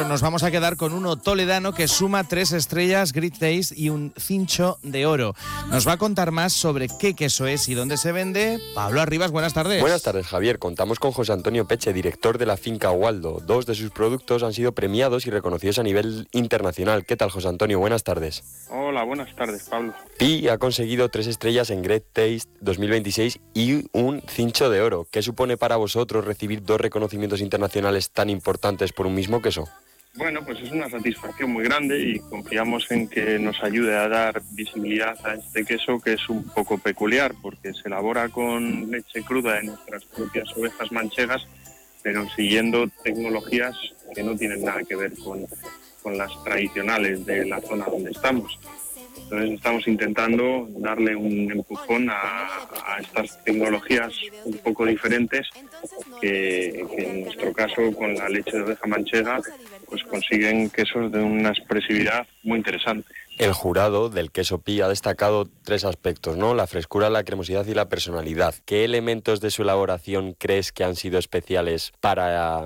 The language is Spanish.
pero nos vamos a quedar con uno toledano que suma 3 estrellas Great Taste y un cincho de oro. Nos va a contar más sobre qué queso es y dónde se vende. Pablo Arribas, buenas tardes. Buenas tardes, Javier. Contamos con José Antonio Peche, director de la finca Waldo. 2 de sus productos han sido premiados y reconocidos a nivel internacional. ¿Qué tal, José Antonio? Buenas tardes. Hola, buenas tardes, Pablo. Pi ha conseguido 3 estrellas en Great Taste 2026 y un cincho de oro. ¿Qué supone para vosotros recibir 2 reconocimientos internacionales tan importantes por un mismo queso? Bueno, pues es una satisfacción muy grande y confiamos en que nos ayude a dar visibilidad a este queso, que es un poco peculiar porque se elabora con leche cruda de nuestras propias ovejas manchegas, pero siguiendo tecnologías que no tienen nada que ver con las tradicionales de la zona donde estamos. Entonces estamos intentando darle un empujón a estas tecnologías un poco diferentes que en nuestro caso con la leche de oveja manchega pues consiguen quesos de una expresividad muy interesante. El jurado del queso Pi ha destacado 3 aspectos, ¿no? La frescura, la cremosidad y la personalidad. ¿Qué elementos de su elaboración crees que han sido especiales para